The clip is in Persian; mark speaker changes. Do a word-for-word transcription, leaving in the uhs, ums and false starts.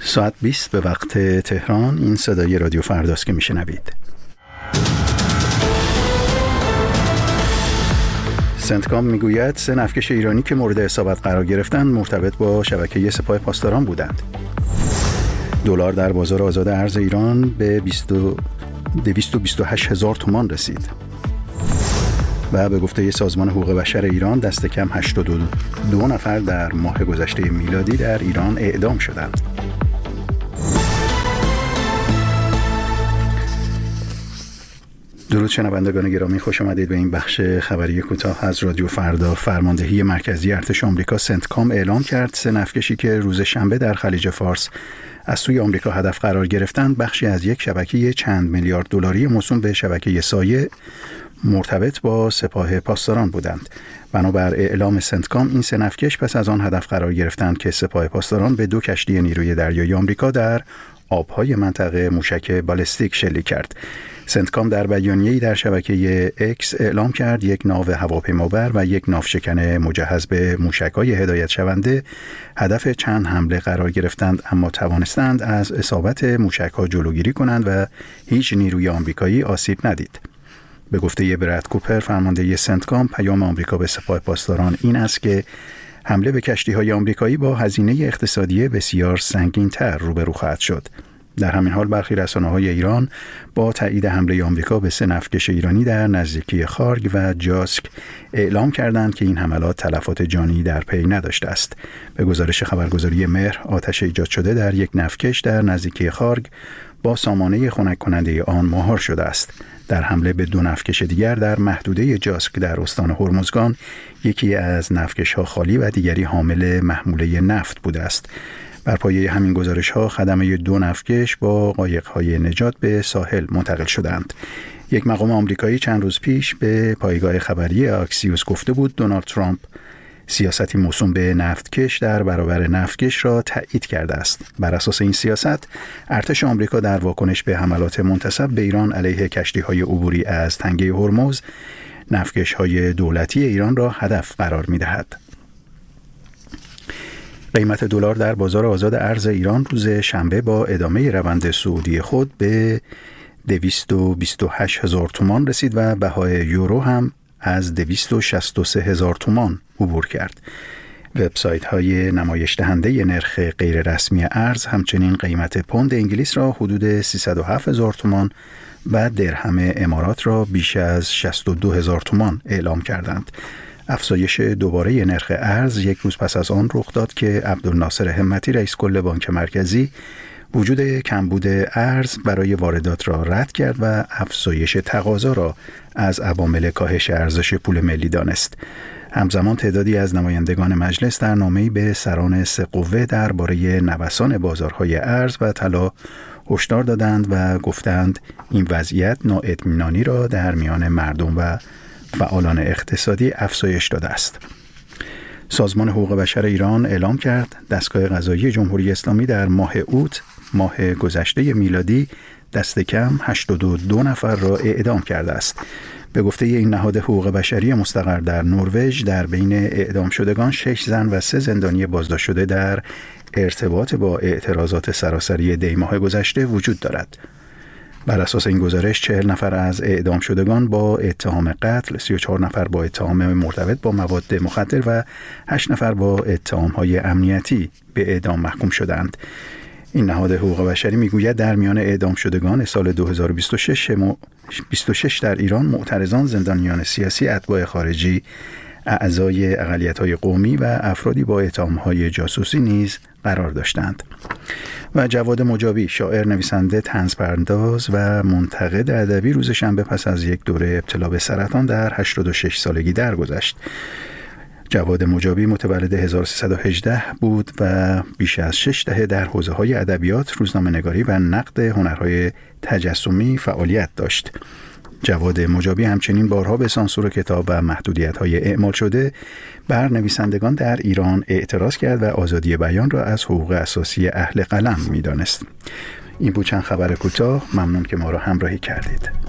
Speaker 1: ساعت بیست به وقت تهران. این صدای رادیو فرداست که میشنوید. سنتکام میگوید سه نفتکش ایرانی که مورد اصابت قرار گرفتند مرتبط با شبکه سپاه پاسداران بودند. دلار در بازار آزاد ارز ایران به دویست و بیست و هشت هزار تومان رسید. و به گفته سازمان حقوق بشر ایران دست کم هشتاد و دو نفر در ماه گذشته میلادی در ایران اعدام شدند. درود شنوندگان گرامی، خوش آمدید به این بخش خبری کوتاه از رادیو فردا. فرماندهی مرکزی ارتش آمریکا سنتکام اعلام کرد سه نفتکشی که روز شنبه در خلیج فارس از سوی آمریکا هدف قرار گرفتند بخشی از یک شبکه چند میلیارد دلاری موسوم به شبکه سایه مرتبط با سپاه پاسداران بودند. بنابر اعلام سنتکام این سه نفتکش پس از آن هدف قرار گرفتند که سپاه پاسداران به دو کشتی نیروی دریایی آمریکا در آبهای منطقه موشک بالستیک شلیک کرد. سنتکام در بیانیه‌ای در شبکه اکس اعلام کرد یک ناو هواپیمابر و یک ناوشکن مجهز به موشک‌های هدایت شونده هدف چند حمله قرار گرفتند، اما توانستند از اصابت موشک‌ها جلوگیری کنند و هیچ نیروی آمریکایی آسیب ندید. به گفته براد کوپر فرمانده سنتکام، پیام آمریکا به سپاه پاسداران این است که حمله به کشتی‌های آمریکایی با هزینه اقتصادی بسیار سنگین‌تر روبرو خواهد شد. در همین حال برخی رسانه‌های ایران با تایید حمله آمریکا به سه نفتکش ایرانی در نزدیکی خارگ و جاسک اعلام کردند که این حملات تلفات جانی در پی نداشته است. به گزارش خبرگزاری مهر، آتش ایجاد شده در یک نفتکش در نزدیکی خارگ با سامانه خنک کننده آن مهار شده است. در حمله به دو نفتکش دیگر در محدوده جاسک در استان هرمزگان، یکی از نفتکش‌ها خالی و دیگری حامل محموله نفت بوده است. بر پایه همین گزارش‌ها خدمه دو نفتکش با قایق‌های نجات به ساحل منتقل شدند. یک مقام آمریکایی چند روز پیش به پایگاه خبری آکسیوس گفته بود دونالد ترامپ سیاستی موسوم به نفتکش در برابر نفتکش را تایید کرده است. بر اساس این سیاست، ارتش آمریکا در واکنش به حملات منتسب به ایران علیه کشتی‌های عبوری از تنگه هرمز، نفتکش‌های دولتی ایران را هدف قرار می‌دهد. قیمت دلار در بازار آزاد ارز ایران روز شنبه با ادامه روند صعودی خود به دویست و بیست و هشت هزار تومان رسید و بهای یورو هم از دویست و شصت و سه هزار تومان عبور کرد. وبسایت های نمایش دهنده نرخ غیر رسمی ارز همچنین قیمت پوند انگلیس را حدود سیصد و هفت هزار تومان و درهم امارات را بیش از شصت و دو هزار تومان اعلام کردند. افزایش دوباره نرخ ارز یک روز پس از آن رخ داد که عبدالناصر همتی رئیس کل بانک مرکزی وجود کمبود ارز برای واردات را رد کرد و افزایش تقاضا را از عوامل کاهش ارزش پول ملی دانست. همزمان تعدادی از نمایندگان مجلس در نامه‌ای به سران سه قوه درباره نوسان بازارهای ارز و طلا هشدار دادند و گفتند این وضعیت نااطمینانی را در میان مردم و فعالان اقتصادی افزایش داده است. سازمان حقوق بشر ایران اعلام کرد دستگاه قضایی جمهوری اسلامی در ماه اوت ماه گذشته میلادی دست کم هشتاد و دو نفر را اعدام کرده است. به گفته این نهاد حقوق بشری مستقر در نروژ، در بین اعدام شدگان شش زن و سه زندانی بازداشت شده در ارتباط با اعتراضات سراسری دی ماه گذشته وجود دارد. بر اساس این گزارش چهل نفر از اعدام شدگان با اتهام قتل، سی و چهار نفر با اتهام مرتبط با مواد مخدر و هشت نفر با اتهام‌های امنیتی به اعدام محکوم شدند. این نهاد حقوق بشری میگوید در میان اعدام شدگان سال دو هزار و بیست و شش بیست و شش در ایران معترضان، زندانیان سیاسی، اتباع خارجی، اعضای اقلیت‌های قومی و افرادی با اتهام‌های جاسوسی نیز قرار داشتند. و جواد مجابی، شاعر، نویسنده، طنزپرداز و منتقد ادبی، روز شنبه پس از یک دوره ابتلا به سرطان در هشتاد و شش سالگی درگذشت. جواد مجابی متولد هزار و سیصد و هجده بود و بیش از شش دهه در حوزه‌های ادبیات، روزنامه‌نگاری و نقد هنرهای تجسمی فعالیت داشت. جواد مجابی همچنین بارها به سانسور کتاب و محدودیت‌های اعمال شده بر نویسندگان در ایران اعتراض کرد و آزادی بیان را از حقوق اساسی اهل قلم می‌دانست. این بود چند خبر کوتاه. ممنون که ما را همراهی کردید.